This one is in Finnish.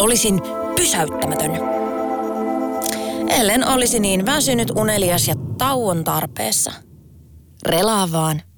Olisin pysäyttämätön. Ellen olisi niin väsynyt, unelias ja tauon tarpeessa. Relaa vaan.